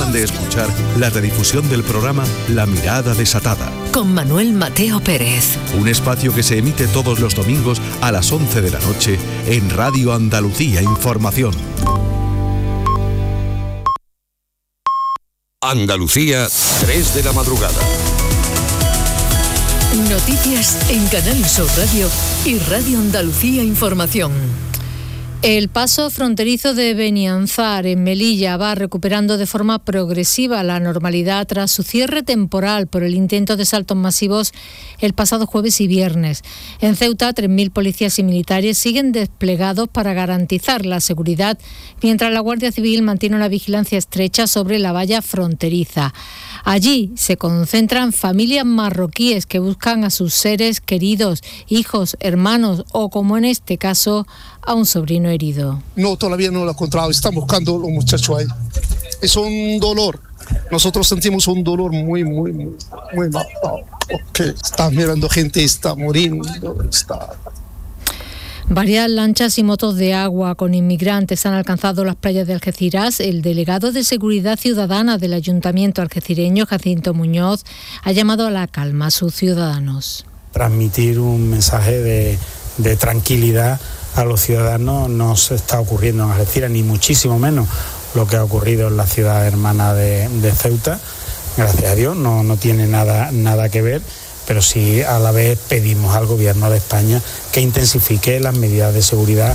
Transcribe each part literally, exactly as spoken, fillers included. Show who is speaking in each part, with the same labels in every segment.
Speaker 1: acaban de escuchar la redifusión del programa La Mirada Desatada,
Speaker 2: con Manuel Mateo Pérez.
Speaker 1: Un espacio que se emite todos los domingos a las once de la noche en Radio Andalucía Información.
Speaker 3: Andalucía, tres de la madrugada.
Speaker 2: Noticias en Canal Sur Radio y Radio Andalucía Información.
Speaker 4: El paso fronterizo de Benianzar, en Melilla, va recuperando de forma progresiva la normalidad tras su cierre temporal por el intento de saltos masivos el pasado jueves y viernes. En Ceuta, tres mil policías y militares siguen desplegados para garantizar la seguridad, mientras la Guardia Civil mantiene una vigilancia estrecha sobre la valla fronteriza. Allí se concentran familias marroquíes que buscan a sus seres queridos, hijos, hermanos o, como en este caso, a un sobrino herido.
Speaker 5: No, todavía no lo he encontrado. Están buscando a los muchachos ahí. Es un dolor. Nosotros sentimos un dolor muy, muy, muy, muy mal. Porque está mirando gente, está muriendo, está...
Speaker 4: Varias lanchas y motos de agua con inmigrantes han alcanzado las playas de Algeciras. El delegado de Seguridad Ciudadana del Ayuntamiento algecireño, Jacinto Muñoz, ha llamado a la calma a sus ciudadanos.
Speaker 6: Transmitir un mensaje de, de tranquilidad a los ciudadanos. No se está ocurriendo en Algeciras, ni muchísimo menos lo que ha ocurrido en la ciudad hermana de, de Ceuta. Gracias a Dios, no, no tiene nada, nada que ver. Pero sí a la vez pedimos al Gobierno de España que intensifique las medidas de seguridad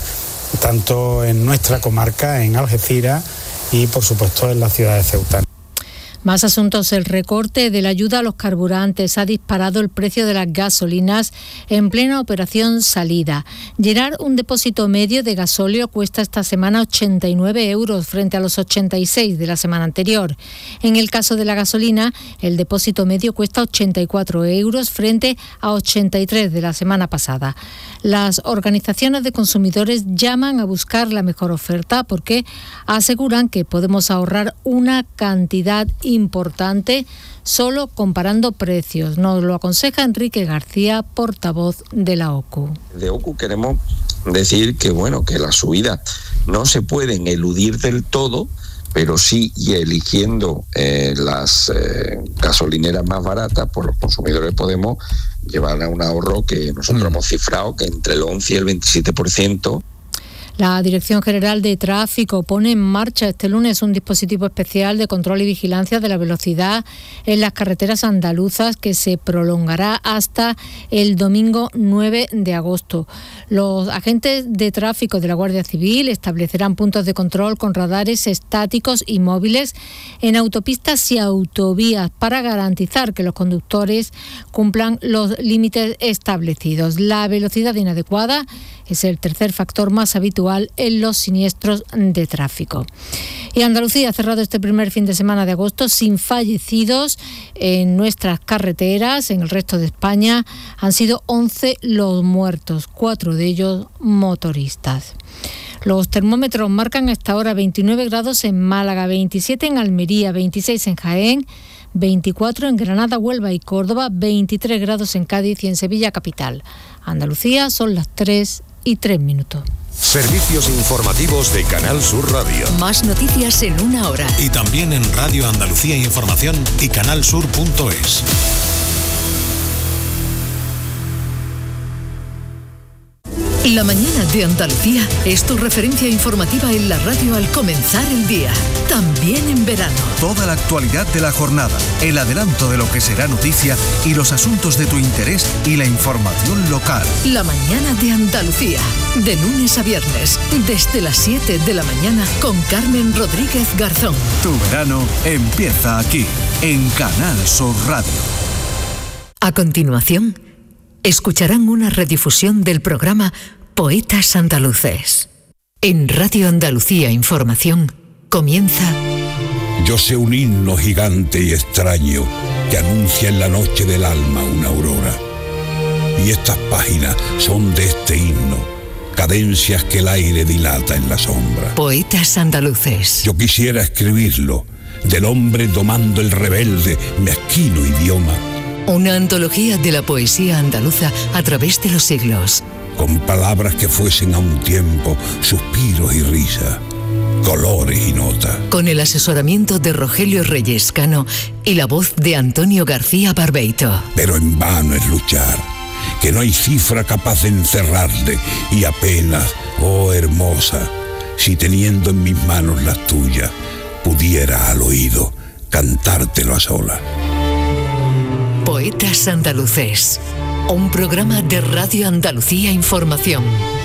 Speaker 6: tanto en nuestra comarca, en Algeciras y por supuesto en la ciudad de Ceuta.
Speaker 4: Más asuntos. El recorte de la ayuda a los carburantes ha disparado el precio de las gasolinas en plena operación salida. Llenar un depósito medio de gasóleo cuesta esta semana ochenta y nueve euros frente a los ochenta y seis de la semana anterior. En el caso de la gasolina, el depósito medio cuesta ochenta y cuatro euros frente a ochenta y tres de la semana pasada. Las organizaciones de consumidores llaman a buscar la mejor oferta porque aseguran que podemos ahorrar una cantidad importante solo comparando precios. Nos lo aconseja Enrique García, portavoz de la O C U.
Speaker 7: De O C U queremos decir que bueno, que las subidas no se pueden eludir del todo, pero sí, y eligiendo eh, las eh, gasolineras más baratas, pues los consumidores podemos llevar a un ahorro que nosotros mm. hemos cifrado que entre el once y el veintisiete por ciento.
Speaker 4: La Dirección General de Tráfico pone en marcha este lunes un dispositivo especial de control y vigilancia de la velocidad en las carreteras andaluzas que se prolongará hasta el domingo nueve de agosto. Los agentes de tráfico de la Guardia Civil establecerán puntos de control con radares estáticos y móviles en autopistas y autovías para garantizar que los conductores cumplan los límites establecidos. La velocidad inadecuada es el tercer factor más habitual en los siniestros de tráfico. Y Andalucía ha cerrado este primer fin de semana de agosto sin fallecidos en nuestras carreteras. En el resto de España han sido once los muertos, cuatro de ellos motoristas. Los termómetros marcan hasta ahora veintinueve grados en Málaga, veintisiete en Almería, veintiséis en Jaén, veinticuatro en Granada, Huelva y Córdoba, veintitrés grados en Cádiz y en Sevilla capital. Andalucía, son las tres y tres minutos.
Speaker 3: Servicios informativos de Canal Sur Radio.
Speaker 2: Más noticias en una hora.
Speaker 8: Y también en Radio Andalucía Información y canalsur punto es.
Speaker 2: La mañana de Andalucía es tu referencia informativa en la radio al comenzar el día, también en verano.
Speaker 1: Toda la actualidad de la jornada, el adelanto de lo que será noticia y los asuntos de tu interés y la información local.
Speaker 2: La mañana de Andalucía, de lunes a viernes, desde las siete de la mañana con Carmen Rodríguez Garzón.
Speaker 1: Tu verano empieza aquí, en Canal Sur Radio.
Speaker 2: A continuación, escucharán una redifusión del programa Poetas Andaluces. En Radio Andalucía Información comienza...
Speaker 9: Yo sé un himno gigante y extraño que anuncia en la noche del alma una aurora. Y estas páginas son de este himno, cadencias que el aire dilata en la sombra.
Speaker 2: Poetas Andaluces.
Speaker 9: Yo quisiera escribirlo, del hombre domando el rebelde, mezquino idioma.
Speaker 2: Una antología de la poesía andaluza a través de los siglos.
Speaker 9: Con palabras que fuesen a un tiempo suspiros y risa. colores y notas.
Speaker 2: Con el asesoramiento de Rogelio Reyes Cano y la voz de Antonio García Barbeito.
Speaker 9: Pero en vano es luchar, que no hay cifra capaz de encerrarle, y apenas, oh hermosa, si teniendo en mis manos las tuyas, pudiera al oído cantártelo a solas.
Speaker 2: Poetas Andaluces, un programa de Radio Andalucía Información.